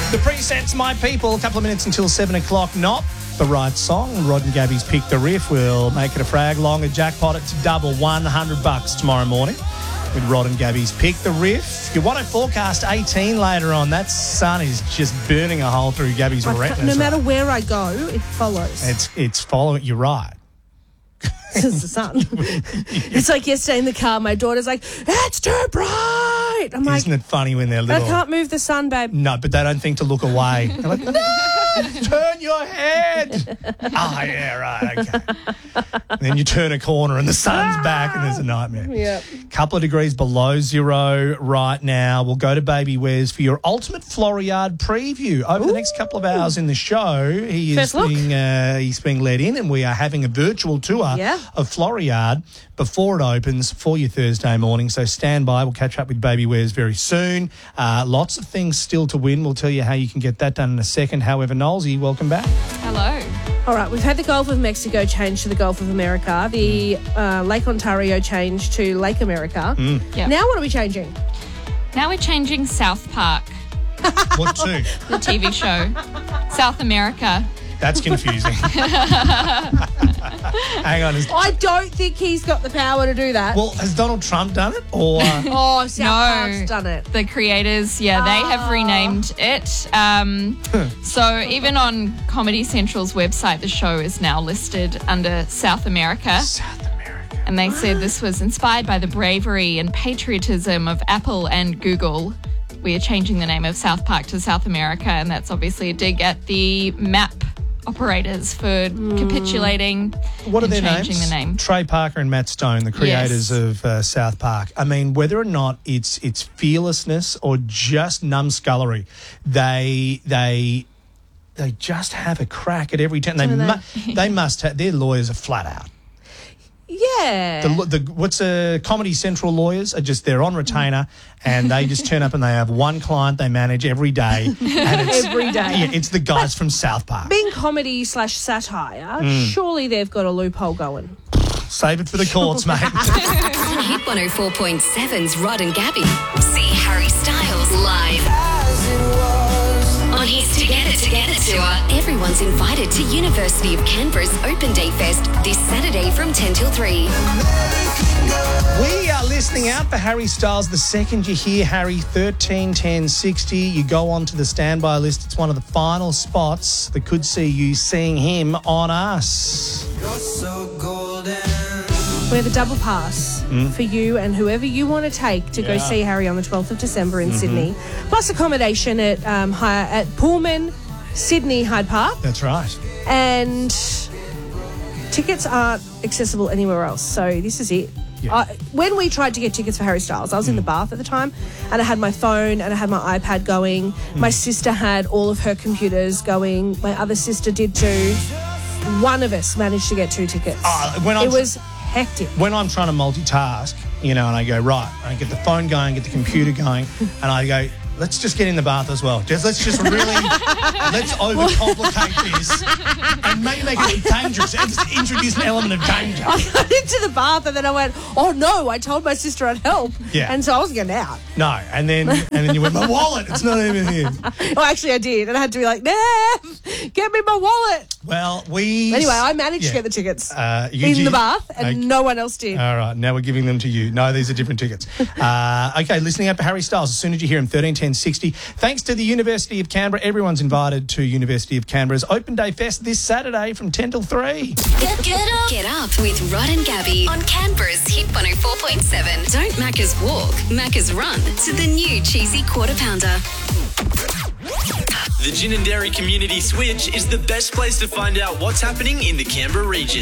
The presets, My People, a couple of minutes until 7 o'clock. Not the right song. Rod and Gabby's Pick the Riff. We'll make it a frag longer jackpot. It's double $100 tomorrow morning with Rod and Gabby's Pick the Riff. Your 1 forecast 18 later on. That sun is just burning a hole through Gabby's retinas. No matter where I go, it follows. It's following. You're right. It's the sun. It's like yesterday in the car, my daughter's like, it's too bright. I'm like, isn't it funny when they're little? I can't move the sun, babe. No, but they don't think to look away. They're like, no, turn your head. Oh, yeah, right, okay. And then you turn a corner and the sun's back and there's a nightmare. Yep. Couple of degrees below zero right now. We'll go to Baby Wes for your ultimate Floriade preview. Over the next couple of hours in the show, he's being let in and we are having a virtual tour of Floriade before it opens for your Thursday morning. So stand by. We'll catch up with Baby Wes very soon. Lots of things still to win. We'll tell you how you can get that done in a second. However, Nolsey, welcome back. Hello. All right, we've had the Gulf of Mexico change to the Gulf of America, the Lake Ontario change to Lake America. Yep. Now what are we changing? Now we're changing South Park, What to? the TV show. South America. That's confusing. Hang on. I don't think he's got the power to do that. Well, has Donald Trump done it? Or oh, South Park's done it. The creators, they have renamed it. So even on Comedy Central's website, the show is now listed under South America. South America. And they said this was inspired by the bravery and patriotism of Apple and Google. We are changing the name of South Park to South America, and that's obviously a dig at the map operators for capitulating. What are their changing names? The name. Trey Parker and Matt Stone, the creators of South Park. I mean, whether or not it's fearlessness or just numbskullery, they just have a crack at every turn. They must have. Their lawyers are flat out. Yeah. What's Comedy Central lawyers are just, they're on retainer and they just turn up and they have one client they manage every day. And it's, every day. Yeah, it's the guys from South Park. Being comedy/satire, surely they've got a loophole going. Save it for the courts, mate. On Hit 104.7's Rod and Gabby. See Harry Styles live. On his Together tour, everyone's invited to University of Canberra's Open Day Fest this Saturday from 10 till 3. We are listening out for Harry Styles. The second you hear Harry, 13 10 60, you go on to the standby list. It's one of the final spots that could see you seeing him on us. You're so golden. We have a double pass for you and whoever you want to take to go see Harry on the 12th of December in Sydney, plus accommodation at Pullman, Sydney Hyde Park. That's right. And tickets aren't accessible anywhere else, so this is it. Yeah. When we tried to get tickets for Harry Styles, I was in the bath at the time, and I had my phone and I had my iPad going. My sister had all of her computers going. My other sister did too. One of us managed to get 2 tickets. It was hectic. When I'm trying to multitask, and I go, right, I get the phone going, get the computer going, and I go, let's just get in the bath as well. Let's just really, let's overcomplicate this and maybe make it dangerous. Just introduce an element of danger. I got into the bath and then I went, oh no, I told my sister I'd help. Yeah. And so I wasn't getting out. No, and then you went, my wallet, it's not even here. Well, actually I did. And I had to be like, Nev, get me my wallet. Well, Anyway, I managed to get the tickets in the bath and no one else did. All right, now we're giving them to you. No, these are different tickets. Okay, listening up for Harry Styles. As soon as you hear him, 13 10 60. Thanks to the University of Canberra. Everyone's invited to University of Canberra's Open Day Fest this Saturday from 10 till 3. Get up with Rod and Gabby on Canberra's Hit 104.7. Don't Macca's walk, Macca's run to the new cheesy quarter pounder. The Gin and Dairy Community Switch is the best place to find out what's happening in the Canberra region.